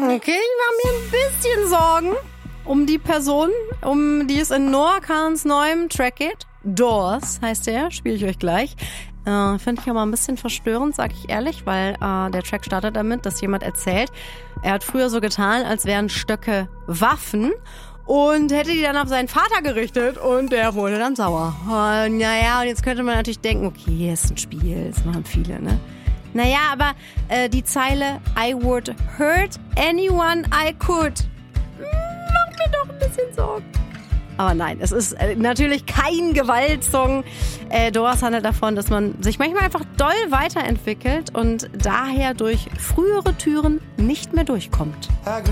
Okay, ich mache mir ein bisschen Sorgen um die Person, um die es in Noah Kahns neuem Track geht. Doors heißt der, spiele ich euch gleich. Finde ich aber ein bisschen verstörend, sag ich ehrlich, weil der Track startet damit, dass jemand erzählt, er hat früher so getan, als wären Stöcke Waffen und hätte die dann auf seinen Vater gerichtet und der wurde dann sauer. Und naja, und jetzt könnte man natürlich denken, okay, ist ein Spiel, das machen viele, ne? Naja, aber die Zeile I would hurt anyone I could macht mir doch ein bisschen Sorgen. Aber nein, es ist natürlich kein Gewaltsong. Doors handelt davon, dass man sich manchmal einfach doll weiterentwickelt und daher durch frühere Türen nicht mehr durchkommt.